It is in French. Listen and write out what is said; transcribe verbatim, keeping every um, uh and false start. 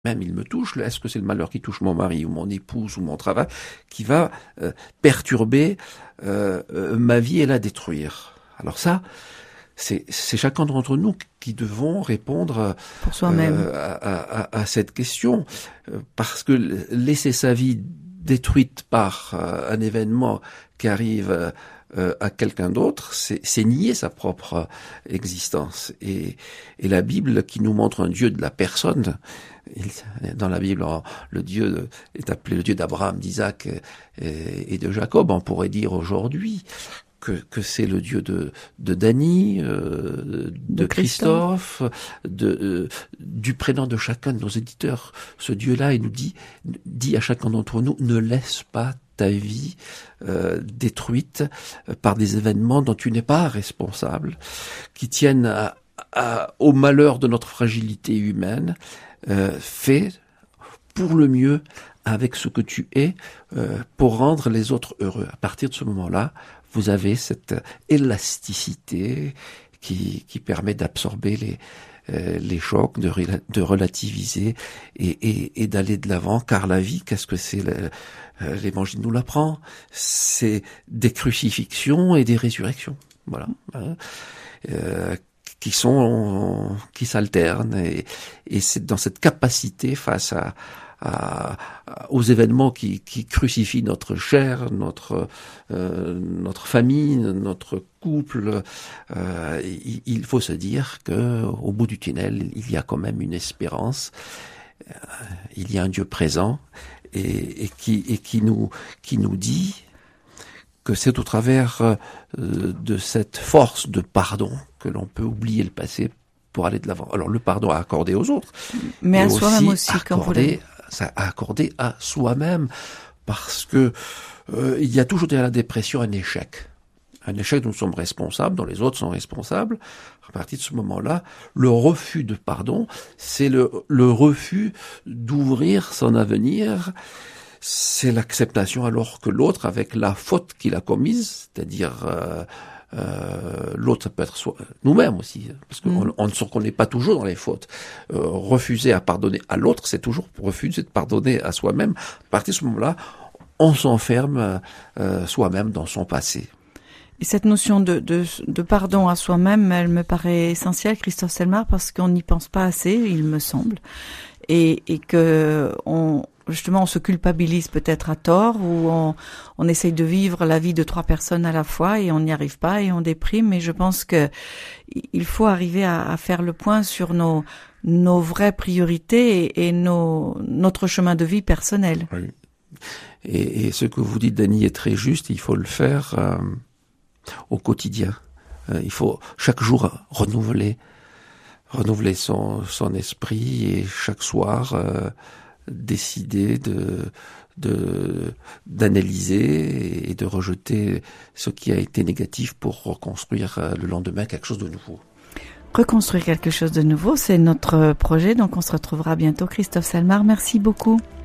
même il me touche, est-ce que c'est le malheur qui touche mon mari ou mon épouse ou mon travail qui va euh, perturber euh, euh, ma vie et la détruire? Alors ça, c'est, c'est chacun d'entre nous qui devons répondre pour soi-même euh, à, à, à cette question, parce que laisser sa vie détruite par euh, un événement qui arrive euh, à quelqu'un d'autre, c'est, c'est nier sa propre existence. Et, et la Bible, qui nous montre un Dieu de la personne, il, dans la Bible, le Dieu est appelé le Dieu d'Abraham, d'Isaac et, et de Jacob. On pourrait dire aujourd'hui que, que c'est le Dieu de, de Dany, euh, de, de Christophe, de, euh, du prénom de chacun de nos éditeurs. Ce Dieu-là, il nous dit, dit à chacun d'entre nous, ne laisse pas ta vie euh, détruite par des événements dont tu n'es pas responsable, qui tiennent à, à, au malheur de notre fragilité humaine. Euh, fais pour le mieux avec ce que tu es euh, pour rendre les autres heureux. À partir de ce moment-là, vous avez cette élasticité qui, qui permet d'absorber les, euh, les chocs, de, de relativiser et, et, et d'aller de l'avant. Car la vie, qu'est-ce que c'est? L'Évangile nous l'apprend. C'est des crucifixions et des résurrections. Voilà. Euh, qui sont, qui s'alternent, et, et c'est dans cette capacité face à, à, à aux événements qui, qui crucifient notre chair, notre, euh, notre famille, notre couple, euh, il, il faut se dire que au bout du tunnel, il y a quand même une espérance, euh, il y a un Dieu présent, et, et qui, et qui nous, qui nous dit que c'est au travers euh, de cette force de pardon que l'on peut oublier le passé pour aller de l'avant. Alors le pardon à accorder aux autres, mais à soi-même aussi, accorder, comme vous l'avez. Ça à accorder à soi-même, parce que euh, il y a toujours derrière la dépression un échec, un échec dont nous sommes responsables, dont les autres sont responsables. À partir de ce moment-là, le refus de pardon, c'est le, le refus d'ouvrir son avenir. C'est l'acceptation alors que l'autre, avec la faute qu'il a commise, c'est-à-dire euh, euh, l'autre, ça peut être soi, nous-mêmes aussi, parce qu'on mmh. on ne se reconnaît pas toujours dans les fautes. Euh, refuser à pardonner à l'autre, c'est toujours refuser de pardonner à soi-même. À partir de ce moment-là, on s'enferme euh, soi-même dans son passé. Et cette notion de, de, de pardon à soi-même, elle me paraît essentielle, Christophe Selmar, parce qu'on n'y pense pas assez, il me semble, et, et que on justement, on se culpabilise peut-être à tort, ou on, on essaye de vivre la vie de trois personnes à la fois et on n'y arrive pas et on déprime. Mais je pense que il faut arriver à, à faire le point sur nos, nos vraies priorités et, et nos, notre chemin de vie personnel. Oui. Et, et ce que vous dites, Dany, est très juste. Il faut le faire euh, au quotidien. Euh, il faut chaque jour renouveler, renouveler son, son esprit, et chaque soir euh, décider de, de, d'analyser et de rejeter ce qui a été négatif pour reconstruire le lendemain quelque chose de nouveau. Reconstruire quelque chose de nouveau, c'est notre projet, donc on se retrouvera bientôt. Christophe Selmar, merci beaucoup.